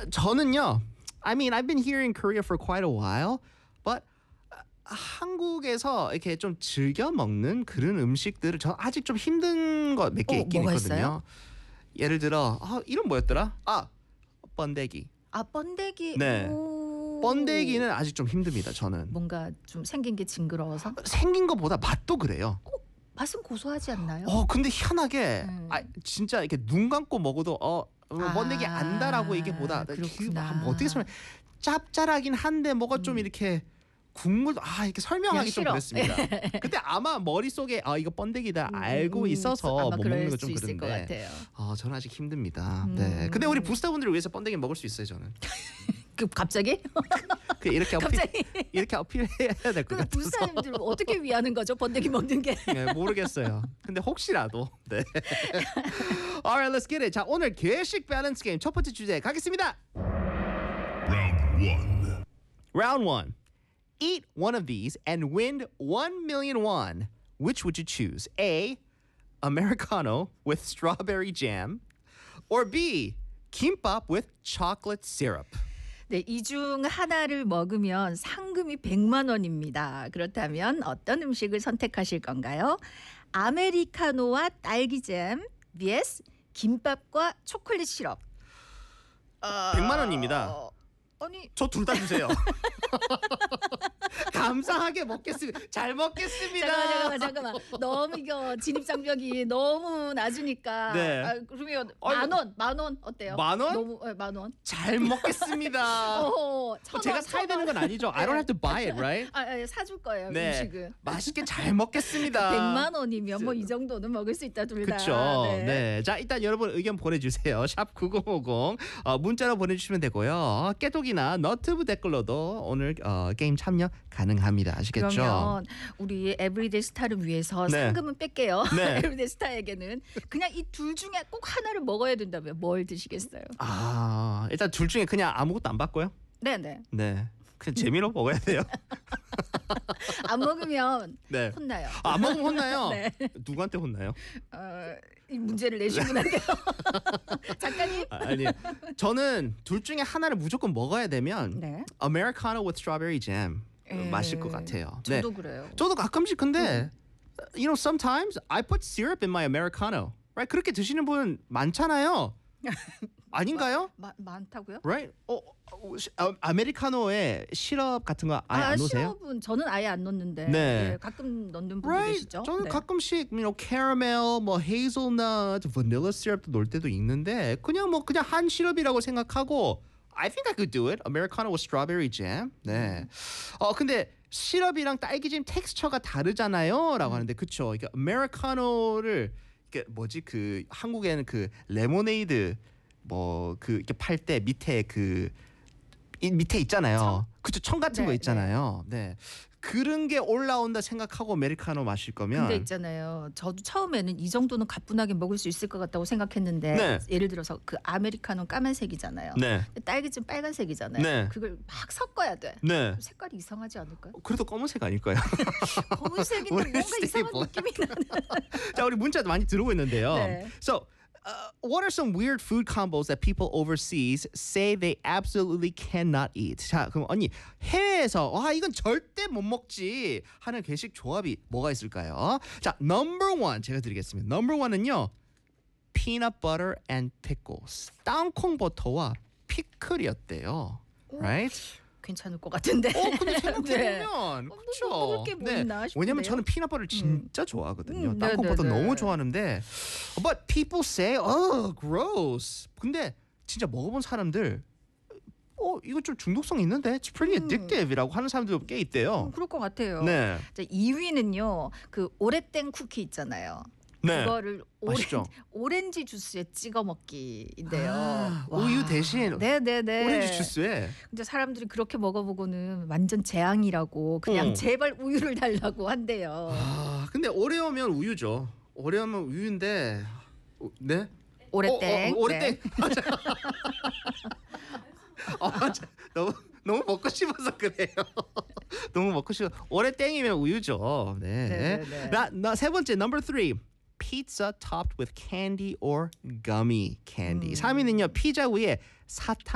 저는요. I mean, I've been here in Korea for quite a while, but 한국에서 이렇게 좀 즐겨 먹는 그런 음식들을 저 아직 좀 힘든 거 몇 개 있긴 뭐가 있거든요. 있어요? 예를 들어 이름 뭐였더라? 번데기. 번데기. 네. 오. 번데기는 아직 좀 힘듭니다. 저는 뭔가 좀 생긴 게 징그러워서. 생긴 것보다 맛도 그래요. 맛은 고소하지 않나요? 근데 희한하게 진짜 이렇게 눈 감고 먹어도 번데기 안다라고 얘기보다 그렇구나. 뭐 어떻게 설명? 짭짤하긴 한데 뭐가 좀 이렇게 국물도 이렇게 설명하기 좀 싫어. 그랬습니다. 근데 아마 머릿속에 이거 번데기다 알고 있어서 아마 못 그럴 먹는 거 수 좀 있을 것 그런데 같아요. 저는 아직 힘듭니다. 네. 근데 우리 부스터분들을 위해서 번데기 먹을 수 있어요, 저는. 갑자기? 이렇게 갑자기? 이렇게 어필해야 될 것 그 같아서. 부사님들 어떻게 위하는 거죠? 번데기 먹는 게. 네, 모르겠어요. 근데 혹시라도. 네. Alright, let's get it. 자, 오늘 괴식 밸런스 게임 첫 번째 주제 가겠습니다. Round 1. Eat one of these and win 1 million won. Which would you choose? A. Americano with strawberry jam, or B. Kimbap with chocolate syrup. 네, 이 중 하나를 먹으면 상금이 100만 원입니다. 그렇다면 어떤 음식을 선택하실 건가요? 아메리카노와 딸기잼 vs 김밥과 초콜릿 시럽. 100만 원입니다. 아니, 저 둘 다 주세요. 감사하게 먹겠습니다. 잘 먹겠습니다. 잠깐만. 너무 이거 진입 장벽이 너무 낮으니까. 네. 그러면 아이고. 만 원 어때요? 만 원? 너무 만 원. 잘 먹겠습니다. 제가 사야 되는 건 아니죠. I don't have to buy it, right? 사줄 거예요, 네. 음식은. 맛있게 잘 먹겠습니다. 100만 원이면 뭐 이 정도는 먹을 수 있다 둘 다. 그렇죠. 네. 자, 일단 여러분 의견 보내주세요. 샵 9050 문자로 보내주시면 되고요. 깨톡이나 너튜브 댓글로도 오늘 게임 참여 가능합니다. 아시겠죠? 그러면 우리 에브리데이 스타를 위해서 네. 상금은 뺄게요. 네. 에브리데이 스타에게는 그냥 이 둘 중에 꼭 하나를 먹어야 된다면 뭘 드시겠어요? 일단 둘 중에 그냥 아무것도 안 받고요. 네네. 네. 그냥 재미로 먹어야 돼요. 안 먹으면 네. 혼나요. 안 먹으면 혼나요? 네. 누구한테 혼나요? 이 문제를 내신 분한테요. 작가님. 아니요. 저는 둘 중에 하나를 무조건 먹어야 되면 네. Americano with strawberry jam 마실 것 같아요. 네. 저도 그래요. 저도 가끔씩 근데 you know sometimes I put syrup in my Americano. Right? 그렇게 드시는 분 많잖아요. 아닌가요? 많다고요? Right? 아메리카노에 시럽 같은 거 아예 안 넣으세요? 시럽은 저는 아예 안 넣는데 네. 네, 가끔 넣는 분들 Right? 계시죠? 저는 네. 가끔씩 caramel, 뭐 hazelnut, vanilla syrup도 넣을 때도 있는데 그냥 한 시럽이라고 생각하고 I think I could do it. Americano with strawberry jam. 네. 근데 시럽이랑 딸기잼 텍스처가 다르잖아요.라고 하는데 그쵸? 이게 아메리카노를 이게 뭐지 그 한국에는 그 레모네이드 이렇게 팔 때 밑에 밑에 있잖아요. 그쵸? 청 같은 거 있잖아요. 네. 그런 게 올라온다 생각하고 아메리카노 마실 거면 근데 있잖아요. 저도 처음에는 이 정도는 가뿐하게 먹을 수 있을 것 같다고 생각했는데 네. 예를 들어서 그 아메리카노 까만색이잖아요. 네. 딸기잼 빨간색이잖아요. 네. 그걸 막 섞어야 돼. 네. 색깔이 이상하지 않을까요? 그래도 검은색 아닐까요? 검은색인데 우리 뭔가 이상한 스테이플. 느낌이 나는. 자, 우리 문자도 많이 들어오고 있는데요. 네. So, what are some weird food combos that people overseas say they absolutely cannot eat? 자, 그럼 언니 해외에서 이건 절대 못 먹지 하는 괴식 조합이 뭐가 있을까요? 자, number one 제가 드리겠습니다. Number one은요, peanut butter and pickles. 땅콩 버터와 피클이었대요. Right? 괜찮을 것 같은데. 근데 생각해보면 그렇죠. 먹을 게 뭐 있나 싶은데요. 왜냐면 저는 피넛버터를 진짜 좋아하거든요. 땅콩 네, 버터 네, 네. 너무 좋아하는데 but people say gross. 근데 진짜 먹어본 사람들 이거 좀 중독성 있는데 it's pretty addictive이라고 하는 사람들도 꽤 있대요. 그럴 것 같아요. 네. 자, 2위는요. 그 오레땡 쿠키 있잖아요. 네. 그거를 맛있죠? 오렌지 주스에 찍어 먹기인데요. 와. 우유 대신 네네네. 오렌지 주스에 근데 사람들이 그렇게 먹어보고는 완전 재앙이라고 그냥 제발 우유를 달라고 한대요. 근데 오레오면 우유죠. 오레오면 우유인데 네? 오레땡. 오레땡. 맞아. 너무 먹고 싶어서 그래요. 너무 먹고 싶어. 오레땡이면 우유죠. 네. 나 세 번째 number 3. Pizza topped with candy or gummy candy. 3위는요 피자 위에 사탕